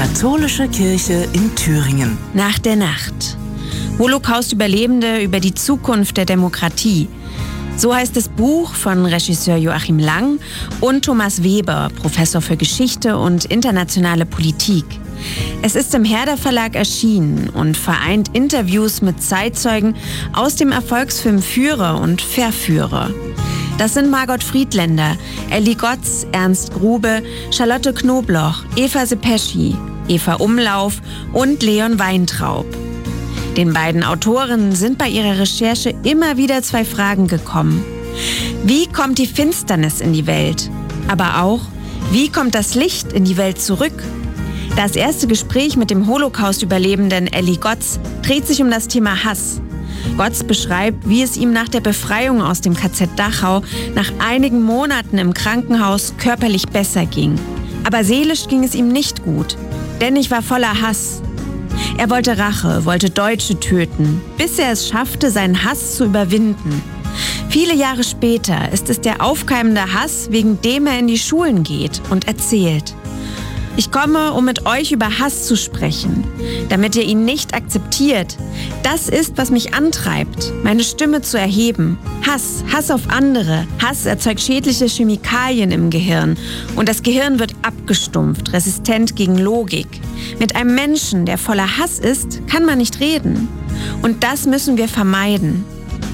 Katholische Kirche in Thüringen. Nach der Nacht. Holocaust-Überlebende über die Zukunft der Demokratie. So heißt das Buch von Regisseur Joachim Lang und Thomas Weber, Professor für Geschichte und internationale Politik. Es ist im Herder Verlag erschienen und vereint Interviews mit Zeitzeugen aus dem Erfolgsfilm Führer und Verführer. Das sind Margot Friedländer, Elli Gotz, Ernst Grube, Charlotte Knobloch, Eva Sepeschi, Eva Umlauf und Leon Weintraub. Den beiden Autorinnen sind bei ihrer Recherche immer wieder zwei Fragen gekommen. Wie kommt die Finsternis in die Welt? Aber auch, wie kommt das Licht in die Welt zurück? Das erste Gespräch mit dem Holocaust-Überlebenden Elli Gotz dreht sich um das Thema Hass. Gotz beschreibt, wie es ihm nach der Befreiung aus dem KZ Dachau nach einigen Monaten im Krankenhaus körperlich besser ging. Aber seelisch ging es ihm nicht gut, denn ich war voller Hass. Er wollte Rache, wollte Deutsche töten, bis er es schaffte, seinen Hass zu überwinden. Viele Jahre später ist es der aufkeimende Hass, wegen dem er in die Schulen geht und erzählt: Ich komme, um mit euch über Hass zu sprechen, damit ihr ihn nicht akzeptiert. Das ist, was mich antreibt, meine Stimme zu erheben. Hass auf andere. Hass erzeugt schädliche Chemikalien im Gehirn und das Gehirn wird abgestumpft, resistent gegen Logik. Mit einem Menschen, der voller Hass ist, kann man nicht reden. Und das müssen wir vermeiden.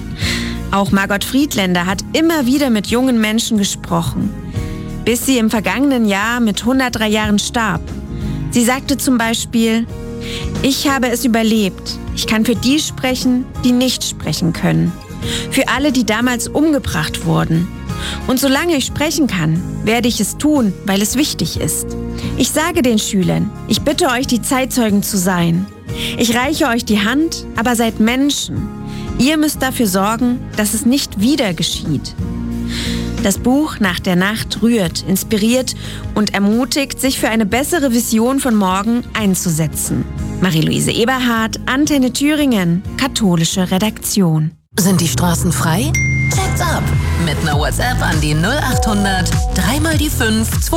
Auch Margot Friedländer hat immer wieder mit jungen Menschen gesprochen, bis sie im vergangenen Jahr mit 103 Jahren starb. Sie sagte zum Beispiel: Ich habe es überlebt. Ich kann für die sprechen, die nicht sprechen können. Für alle, die damals umgebracht wurden. Und solange ich sprechen kann, werde ich es tun, weil es wichtig ist. Ich sage den Schülern, ich bitte euch, die Zeitzeugen zu sein. Ich reiche euch die Hand, aber seid Menschen. Ihr müsst dafür sorgen, dass es nicht wieder geschieht. Das Buch Nach der Nacht rührt, inspiriert und ermutigt, sich für eine bessere Vision von morgen einzusetzen. Marie-Louise Eberhardt, Antenne Thüringen, katholische Redaktion. Sind die Straßen frei? Check's ab! Mit einer WhatsApp an die 0800 3 mal die 5